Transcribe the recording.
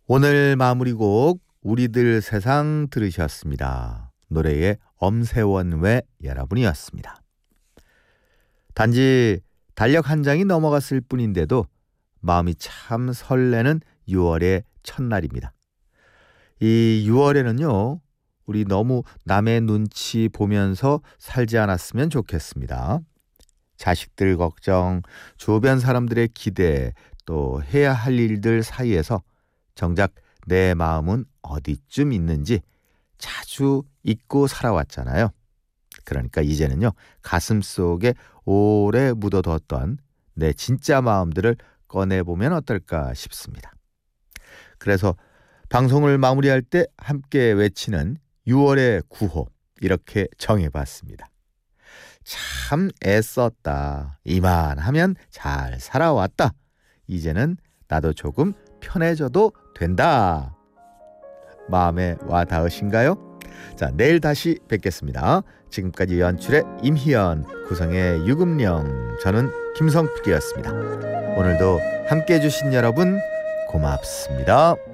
오늘 마무리곡 우리들 세상 들으셨습니다. 노래의 엄세원외 여러분이었습니다. 단지 달력 한 장이 넘어갔을 뿐인데도 마음이 참 설레는 6월의 첫날입니다. 이 6월에는요, 우리 너무 남의 눈치 보면서 살지 않았으면 좋겠습니다. 자식들 걱정, 주변 사람들의 기대, 또 해야 할 일들 사이에서 정작 내 마음은 어디쯤 있는지 자주 잊고 살아왔잖아요. 그러니까 이제는요, 가슴 속에 오래 묻어뒀던 내 진짜 마음들을 꺼내보면 어떨까 싶습니다. 그래서 방송을 마무리할 때 함께 외치는 6월의 구호, 이렇게 정해봤습니다. 참 애썼다. 이만하면 잘 살아왔다. 이제는 나도 조금 편해져도 된다. 마음에 와 닿으신가요? 자, 내일 다시 뵙겠습니다. 지금까지 연출의 임희연, 구성의 유금령, 저는 김성필이었습니다. 오늘도 함께해 주신 여러분 고맙습니다.